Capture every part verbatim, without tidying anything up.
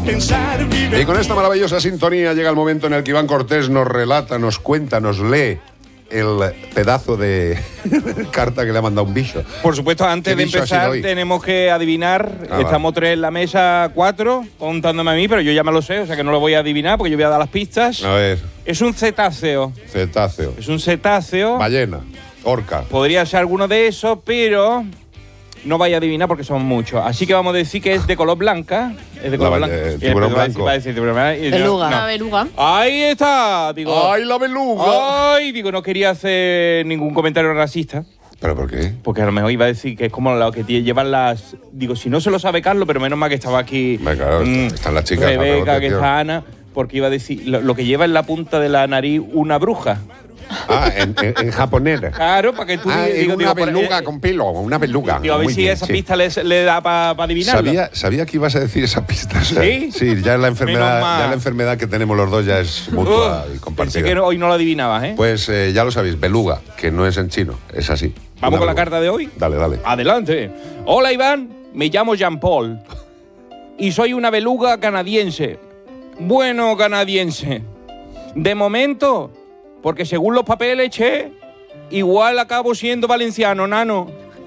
pensar, vive. Y con esta maravillosa sintonía llega el momento en el que Iván Cortés nos relata, nos cuenta, nos lee el pedazo de carta que le ha mandado un bicho. Por supuesto, antes de empezar tenemos que adivinar. Ah, Estamos vale. tres en la mesa, cuatro, contándome a mí, pero yo ya me lo sé, o sea que no lo voy a adivinar porque yo voy a dar las pistas. A ver. Es un cetáceo. Cetáceo. Es un cetáceo. Ballena, orca. Podría ser alguno de esos, pero no vaya a adivinar porque son muchos. Así que vamos a decir que es de color blanca. Es de color blanco. Eh, tiburón blanco. Va a decir tiburón blanco. Beluga. No. Una beluga. Ahí está. Digo, ¡ay, la beluga! Ay, digo, no quería hacer ningún comentario racista. ¿Pero por qué? Porque a lo mejor iba a decir que es como lo que llevan las... Digo, si no se lo sabe Carlos, pero menos mal que estaba aquí... Me claro, mmm, están las chicas. Rebeca, que está Ana, porque iba a decir lo, lo que lleva en la punta de la nariz una bruja. Ah, en, en, en japonés. Claro, para que tú... Ah, digo, una digo, beluga eh, con pelo, una beluga. Digo, a ver Muy si bien, esa sí. pista le, le da para pa adivinarlo. Sabía, sabía que ibas a decir esa pista. O sea, ¿Sí? Sí, ya la enfermedad, ya la enfermedad que tenemos los dos ya es mutua uh, y compartida. Pensé que no, hoy no lo adivinabas, ¿eh? Pues eh, ya lo sabéis, beluga, que no es en chino, es así. ¿Vamos con la carta de hoy? Dale, dale. Adelante. Hola, Iván. Me llamo Jean-Paul. Y soy una beluga canadiense. Bueno, canadiense. De momento, porque según los papeles, che, igual acabo siendo valenciano, nano.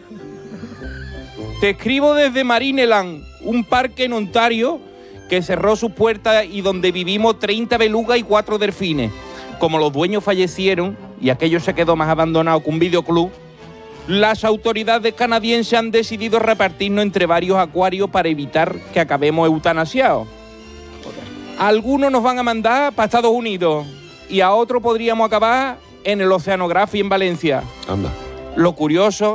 Te escribo desde Marineland, un parque en Ontario que cerró sus puertas y donde vivimos treinta belugas y cuatro delfines. Como los dueños fallecieron y aquello se quedó más abandonado que un videoclub, las autoridades canadienses han decidido repartirnos entre varios acuarios para evitar que acabemos eutanasiados. Algunos nos van a mandar para Estados Unidos y a otros podríamos acabar en el Oceanography en Valencia. Anda. Lo curioso